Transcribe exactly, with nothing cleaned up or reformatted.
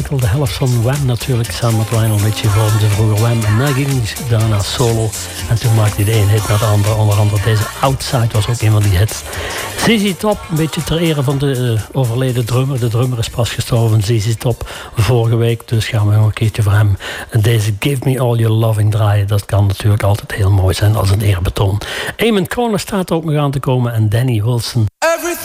Michael, de helft van Wham natuurlijk. Samen met Lionel Richie vormden ze vroeger Wham. En dan ging hij daarna solo. En toen maakte hij de een hit naar de andere. Onder andere deze Outside was ook een van die hits. Z Z Top, een beetje ter ere van de uh, overleden drummer. De drummer is pas gestorven, Z Z Top, vorige week. Dus gaan we nog een keertje voor hem deze Give Me All Your Loving draaien. Dat kan natuurlijk altijd heel mooi zijn als een eerbetoon. Eamon Corner staat ook nog aan te komen en Danny Wilson.